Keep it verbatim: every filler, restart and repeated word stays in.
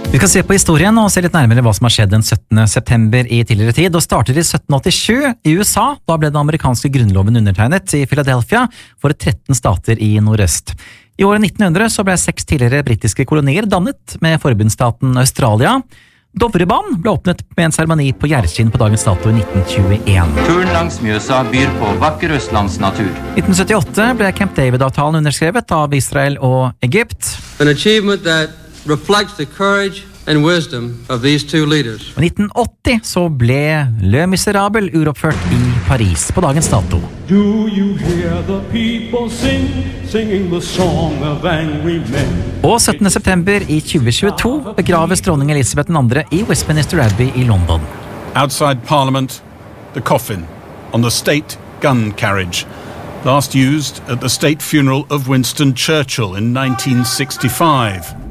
Vi kan se på historien og se litt nærmere hva som har skjedd den syttende september i tidligere tid, og starter i sytten åttisju i U S A. Da ble den amerikanske grunnloven undertegnet i Philadelphia for tretten stater i nordøst. I året nitten hundre så ble seks tidligere britiske kolonier dannet med forbundsstaten Australia. Dovrebanen ble åpnet med en seremoni på Gjerkinn på dagens dato i nitten tjueen. Turen langs Mjøsa byr på vakker østlands natur. nitten syttiåtte ble Camp David-avtalen underskrevet av Israel og Egypt. An achievement that reflects the courage and wisdom of these two leaders. I nitten åtti så ble Le Miserable uroppført i Paris på dagens dato. Do you hear the people sing, singing the song of angry men? Og syttende september i tjue tjueto begraves dronning Elisabeth den andre i Westminster Abbey i London. Outside Parliament, the coffin on the state gun carriage, last used at the state funeral of Winston Churchill in nineteen sixty-five.